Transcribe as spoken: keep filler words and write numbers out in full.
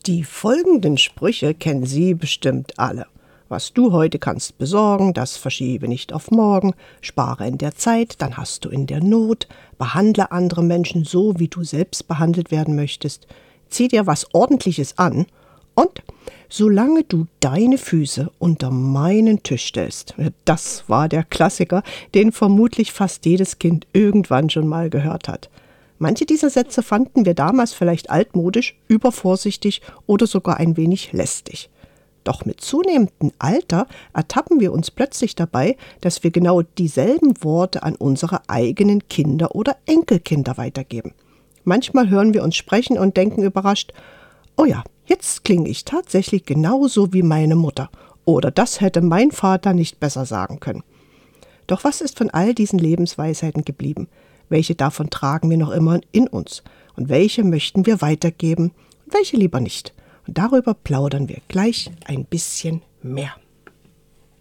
Die folgenden Sprüche kennen Sie bestimmt alle. Was du heute kannst besorgen, das verschiebe nicht auf morgen. Spare in der Zeit, dann hast du in der Not. Behandle andere Menschen so, wie du selbst behandelt werden möchtest. Zieh dir was Ordentliches an. Und solange du deine Füße unter meinen Tisch stellst. Das war der Klassiker, den vermutlich fast jedes Kind irgendwann schon mal gehört hat. Manche dieser Sätze fanden wir damals vielleicht altmodisch, übervorsichtig oder sogar ein wenig lästig. Doch mit zunehmendem Alter ertappen wir uns plötzlich dabei, dass wir genau dieselben Worte an unsere eigenen Kinder oder Enkelkinder weitergeben. Manchmal hören wir uns sprechen und denken überrascht, oh ja, jetzt klinge ich tatsächlich genauso wie meine Mutter. Oder das hätte mein Vater nicht besser sagen können. Doch was ist von all diesen Lebensweisheiten geblieben? Welche davon tragen wir noch immer in uns? Und welche möchten wir weitergeben und welche lieber nicht? Und darüber plaudern wir gleich ein bisschen mehr.